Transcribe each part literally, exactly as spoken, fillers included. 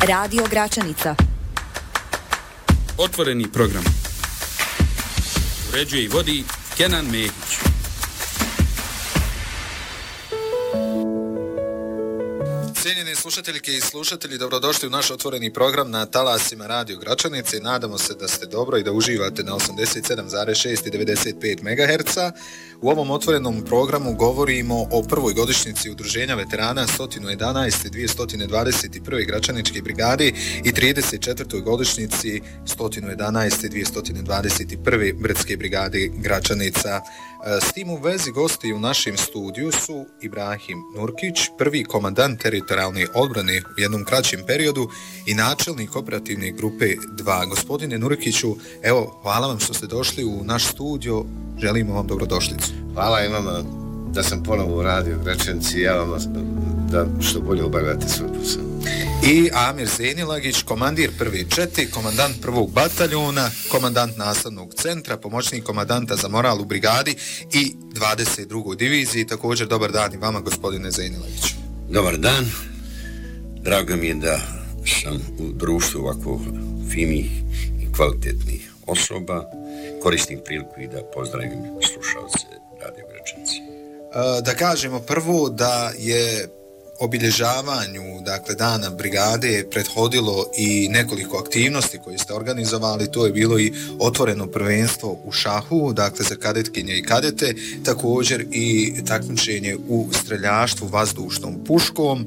Radio Gračanica. Otvoreni program. Uređuje i vodi Kenan Mehić. Cijenjeni slušateljke i slušatelji, dobrodošli u naš otvoreni program na talasima Radio Gračanice. Nadamo se da ste dobro i da uživate na osamdeset sedam zarez šest i devedeset pet megaherca. U ovom otvorenom programu govorimo o prvoj godišnjici Udruženja veterana sto jedanaeste i dvjesto dvadeset prve Gračaničke brigade i trideset četvrtoj godišnjici sto jedanaeste i dvjesto dvadeset prve Brdske brigade Gračanica. S tim u vezi gosti u našem studiju su Ibrahim Nurkić, prvi komandant teritorijalne odbrane u jednom kraćem periodu i načelnik operativne grupe dva. Gospodine Nurkiću, evo, hvala vam što ste došli u naš studio, želimo vam dobrodošlicu. Hvala i vama da sam ponovo u Radio Gračanici i ja vam da što bolje obavljate svoj posao. I Amir Zenilagić, komandir prve čete, komandant prvog bataljona, komandant nastavnog centra, pomoćnik komandanta za moral u brigadi i dvadeset drugoj diviziji. Također dobar dan i vama, gospodine Zenilagiću. Dobar dan. Drago mi je da sam u društvu ovako finih i kvalitetnih osoba. Koristim priliku i da pozdravim slušalce Radio Gračanice. Da kažemo prvo da je obilježavanju, dakle, dana brigade prethodilo i nekoliko aktivnosti koje ste organizovali. To je bilo i otvoreno prvenstvo u šahu, dakle, za kadetkinje i kadete, također i takmičenje u streljaštvu vazdušnom puškom,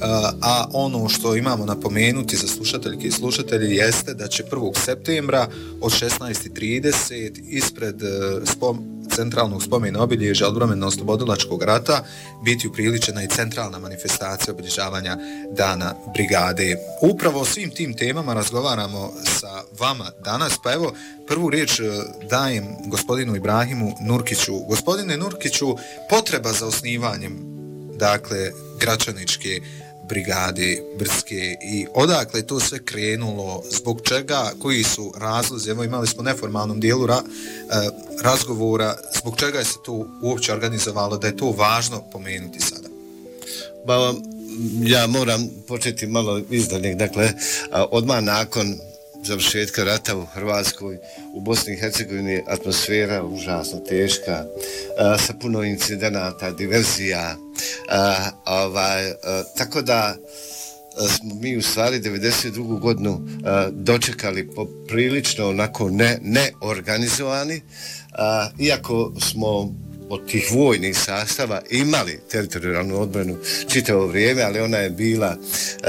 a ono što imamo napomenuti za slušateljke i slušatelji jeste da će prvog septembra od šesnaest i trideset ispred spom centralnog spomena obilježja odbrambeno-oslobodilačkog rata biti upriličena i centralna manifestacija obilježavanja dana brigade. Upravo o svim tim temama razgovaramo sa vama danas, pa evo prvu riječ dajem gospodinu Ibrahimu Nurkiću. Gospodine Nurkiću, potreba za osnivanjem, dakle, Gračaničke brigade Brdske i odakle to sve krenulo, zbog čega, koji su razlozi, evo imali smo neformalnom dijelu ra, razgovora, zbog čega je se to uopće organizovalo, da je to važno pomenuti sada? Ba, ja moram početi malo izdalje, dakle, odmah nakon završetka rata u Hrvatskoj, u Bosni i Hercegovini atmosfera užasno teška, a, sa puno incidenata, diverzija, a, ovaj, a, tako da a, smo mi u stvari devedeset drugu godinu a, dočekali poprilično onako ne, neorganizovani, a, iako smo od tih vojnih sastava imali teritorijalnu odbranu čitavo vrijeme, ali ona je bila uh,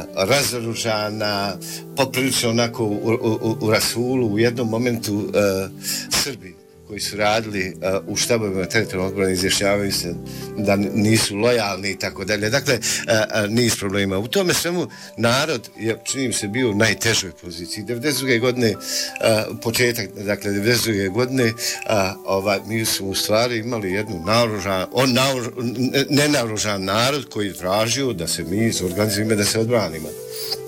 razoružana, poprilično onako u, u, u rasulu. U jednom momentu uh, Srbi koji su radili uh, u štabovima teritorijalne odbrane izjašnjavaju se da nisu lojalni i tako dalje. Dakle, uh, uh, niz problema. U tome svemu narod je, činim se, bio u najtežoj poziciji. devedeset druge godine, uh, početak, dakle, devedeset druge godine, uh, ovaj, mi smo u stvari imali jednu naoružan, on naoružan, nenaoružan narod koji je tražio da se mi zorganizujemo, da se odbranimo.